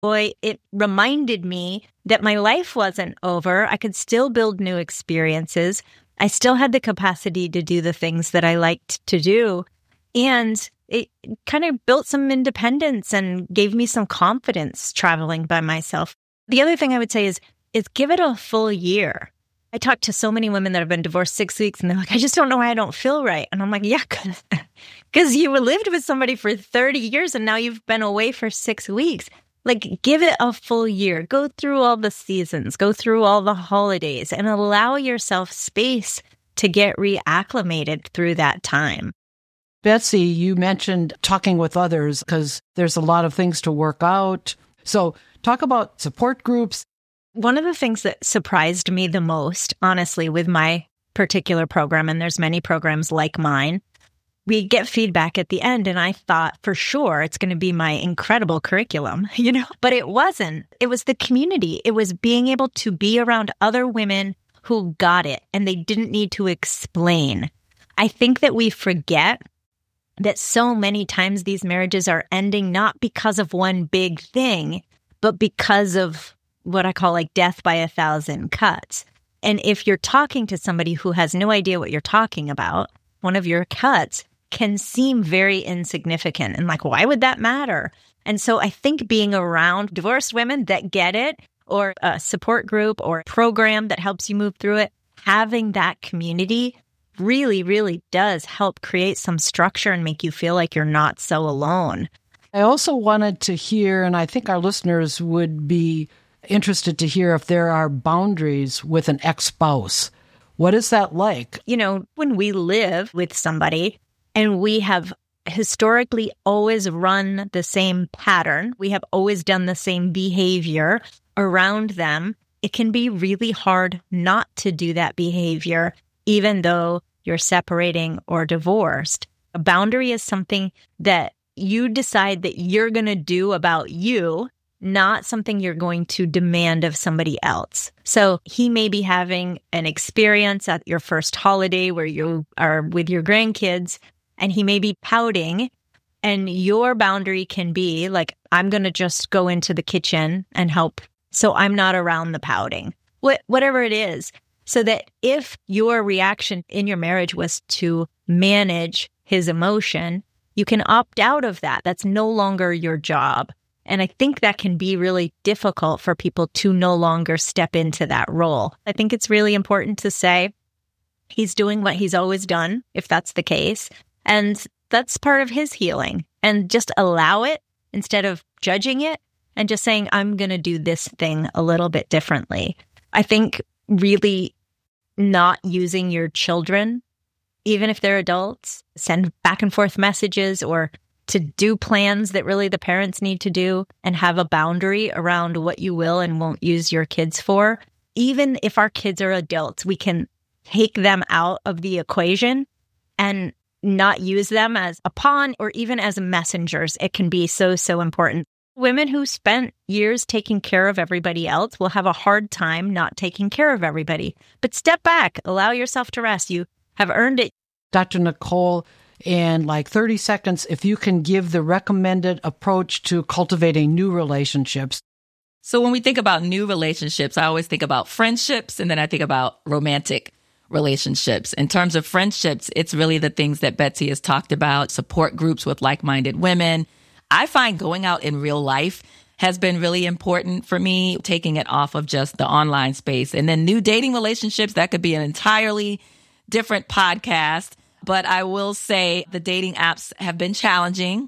boy, it reminded me that my life wasn't over. I could still build new experiences. I still had the capacity to do the things that I liked to do. And it kind of built some independence and gave me some confidence traveling by myself. The other thing I would say is give it a full year. I talk to so many women that have been divorced 6 weeks and they're like, I just don't know why I don't feel right. And I'm like, yeah, because you lived with somebody for 30 years and now you've been away for 6 weeks. Like, give it a full year. Go through all the seasons, go through all the holidays, and allow yourself space to get reacclimated through that time. Betsy, you mentioned talking with others because there's a lot of things to work out. So talk about support groups. One of the things that surprised me the most, honestly, with my particular program, and there's many programs like mine, we get feedback at the end, and I thought for sure it's going to be my incredible curriculum, but it wasn't. It was the community. It was being able to be around other women who got it, and they didn't need to explain. I think that we forget that so many times these marriages are ending not because of one big thing, but because of what I call like death by 1,000 cuts. And if you're talking to somebody who has no idea what you're talking about, one of your cuts can seem very insignificant and like, why would that matter? And so I think being around divorced women that get it, or a support group or program that helps you move through it, having that community really, really does help create some structure and make you feel like you're not so alone. I also wanted to hear, and I think our listeners would be interested to hear if there are boundaries with an ex-spouse. What is that like? When we live with somebody and we have historically always run the same pattern, we have always done the same behavior around them, it can be really hard not to do that behavior, even though you're separating or divorced. A boundary is something that you decide that you're going to do about you, not something you're going to demand of somebody else. So he may be having an experience at your first holiday where you are with your grandkids, and he may be pouting, and your boundary can be like, I'm going to just go into the kitchen and help, so I'm not around the pouting, whatever it is. So that if your reaction in your marriage was to manage his emotion, you can opt out of that. That's no longer your job. And I think that can be really difficult for people to no longer step into that role. I think it's really important to say he's doing what he's always done, if that's the case. And that's part of his healing. And just allow it instead of judging it and just saying, I'm going to do this thing a little bit differently. I think really not using your children, even if they're adults, send back and forth messages or to do plans that really the parents need to do, and have a boundary around what you will and won't use your kids for. Even if our kids are adults, we can take them out of the equation and not use them as a pawn or even as messengers. It can be so, so important. Women who spent years taking care of everybody else will have a hard time not taking care of everybody. But step back, allow yourself to rest. You have earned it. Dr. Nicole, in like 30 seconds, if you can give the recommended approach to cultivating new relationships. So when we think about new relationships, I always think about friendships, and then I think about romantic relationships. In terms of friendships, it's really the things that Betsy has talked about, support groups with like-minded women. I find going out in real life has been really important for me, taking it off of just the online space. And then new dating relationships, that could be an entirely different podcast. But I will say the dating apps have been challenging,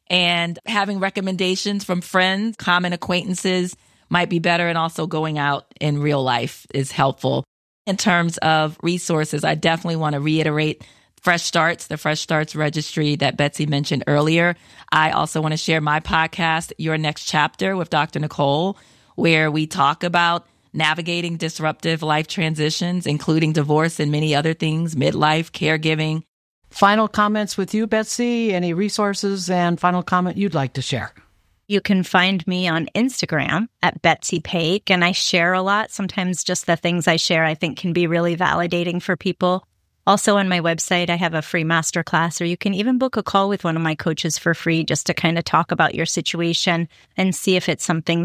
and having recommendations from friends, common acquaintances might be better. And also going out in real life is helpful. In terms of resources, I definitely want to reiterate Fresh Starts, the Fresh Starts registry that Betsy mentioned earlier. I also want to share my podcast, Your Next Chapter with Dr. Nicole, where we talk about navigating disruptive life transitions, including divorce and many other things, midlife, caregiving. Final comments with you, Betsy? Any resources and final comment you'd like to share? You can find me on Instagram at Betsy Paik, and I share a lot. Sometimes just the things I share I think can be really validating for people. Also on my website, I have a free masterclass, or you can even book a call with one of my coaches for free just to kind of talk about your situation and see if it's something